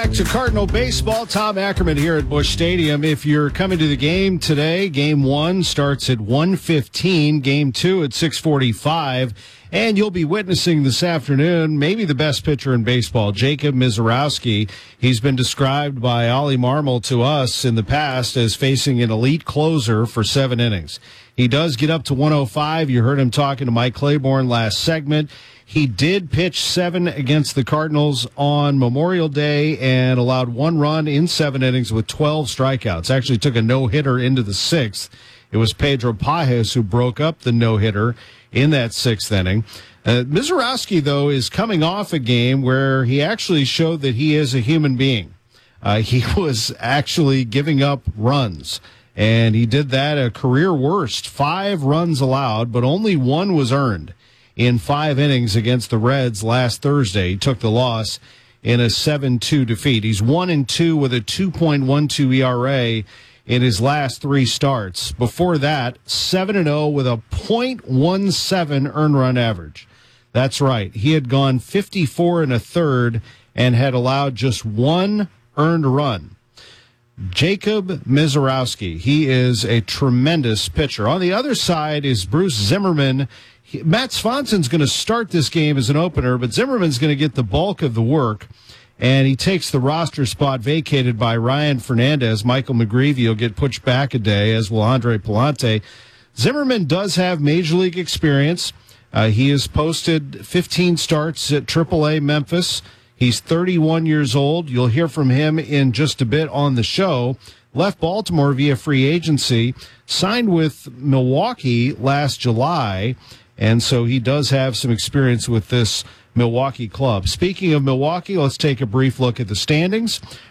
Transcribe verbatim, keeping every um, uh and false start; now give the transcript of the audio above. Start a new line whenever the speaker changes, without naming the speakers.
Back to Cardinal baseball. Tom Ackerman here at Busch Stadium. If you're coming to the game today, game one starts at one fifteen, game two at six forty-five, and you'll be witnessing this afternoon maybe the best pitcher in baseball, Jacob Misiorowski. He's been described by Ollie Marmol to us in the past as facing an elite closer for seven innings. He does get up to one oh five. You heard him talking to Mike Claiborne last segment. He did pitch seven against the Cardinals on Memorial Day and allowed one run in seven innings with twelve strikeouts. Actually took a no-hitter into the sixth. It was Pedro Pages who broke up the no-hitter in that sixth inning. Uh, Misiorowski, though, is coming off a game where he actually showed that he is a human being. Uh, he was actually giving up runs, and he did that a career worst. Five runs allowed, but only one was earned in five innings against the Reds last Thursday. He took the loss in a seven two defeat. He's one and two with a two point one two E R A in his last three starts. Before that, seven and oh with a point one seven earned run average. That's right. He had gone fifty-four and a third and had allowed just one earned run. Jacob Misiorowski, he is a tremendous pitcher. On the other side is Bruce Zimmerman. He, Matt Swanson's going to start this game as an opener, but Zimmerman's going to get the bulk of the work, and he takes the roster spot vacated by Ryan Fernandez. Michael McGreevy will get pushed back a day, as will Andre Palante. Zimmerman does have major league experience. Uh, he has posted fifteen starts at triple A Memphis. He's thirty-one years old. You'll hear from him in just a bit on the show. Left Baltimore via free agency, signed with Milwaukee last July, and so he does have some experience with this Milwaukee club. Speaking of Milwaukee, let's take a brief look at the standings.